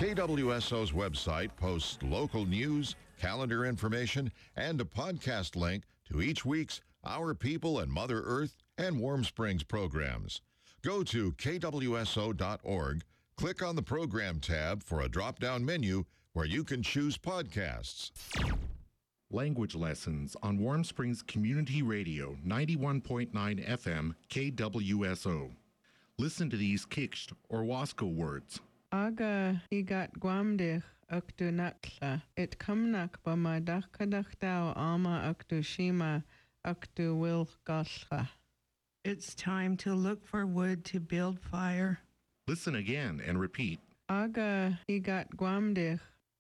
KWSO's website posts local news, calendar information, and a podcast link to each week's Our People and Mother Earth and Warm Springs programs. Go to kwso.org, click on the program tab for a drop-down menu where you can choose podcasts. Language lessons on Warm Springs Community Radio 91.9 FM KWSO. Listen to these Kikst or Wasco words. Aga igat gwamdich aktu nakla. It kamnak bama dakadachtau alma aktu shima aktu wil gascha. It's time to look for wood to build fire. Listen again and repeat. Aga igat gwamdich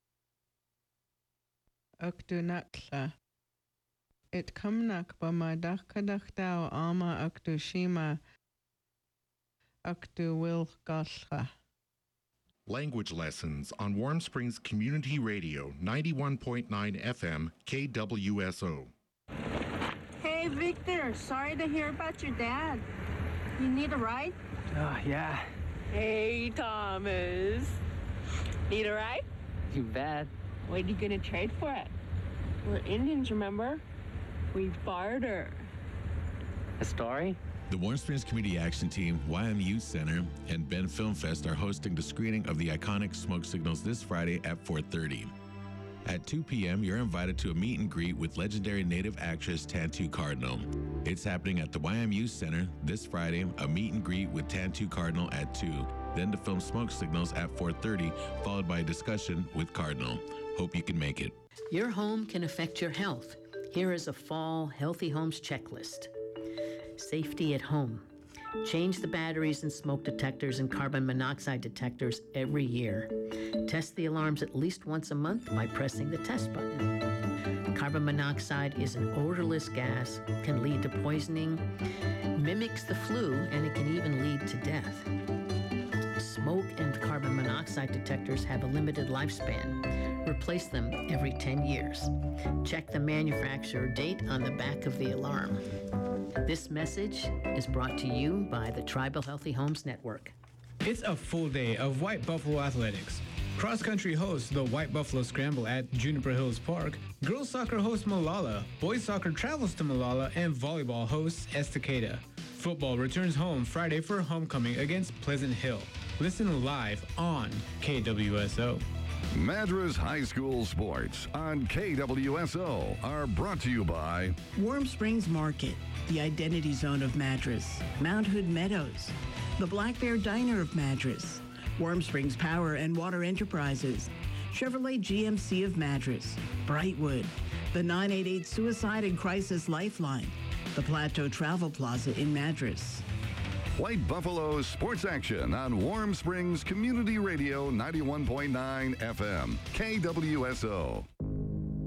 aktu nakla. It kamnak bama dakadachtau alma aktu shima aktu wil gascha. Language lessons on Warm Springs Community Radio 91.9 FM KWSO. Hey, Victor, sorry to hear about your dad. You need a ride? Oh, yeah. Hey, Thomas. Need a ride? You bet. What are you going to trade for it? We're Indians, remember? We barter. A story? The Warm Springs Community Action Team, YMU Center, and Ben Film Fest are hosting the screening of the iconic Smoke Signals this Friday at 4:30. At 2 p.m., you're invited to a meet and greet with legendary Native actress Tantoo Cardinal. It's happening at the YMU Center this Friday, a meet and greet with Tantoo Cardinal at 2, then the film Smoke Signals at 4:30, followed by a discussion with Cardinal. Hope you can make it. Your home can affect your health. Here is a fall Healthy Homes checklist. Safety at home. Change the batteries in smoke detectors and carbon monoxide detectors every year. Test the alarms at least once a month by pressing the test button. Carbon monoxide is an odorless gas, can lead to poisoning, mimics the flu, and it can even lead to death. Smoke and carbon monoxide detectors have a limited lifespan. Replace them every 10 years. Check the manufacturer date on the back of the alarm. This message is brought to you by the Tribal Healthy Homes Network. It's a full day of White Buffalo athletics. Cross country hosts the White Buffalo Scramble at Juniper Hills Park. Girls soccer hosts Molalla. Boys soccer travels to Molalla, and volleyball hosts Estacada. Football returns home Friday for homecoming against Pleasant Hill. Listen live on KWSO. Madras High School sports on KWSO are brought to you by Warm Springs Market, the identity zone of Madras, Mount Hood Meadows, the Black Bear Diner of Madras, Warm Springs Power and Water Enterprises, Chevrolet GMC of Madras, Brightwood, the 988 Suicide and Crisis Lifeline, the Plateau Travel Plaza in Madras. White Buffalo sports action on Warm Springs Community Radio 91.9 FM, KWSO.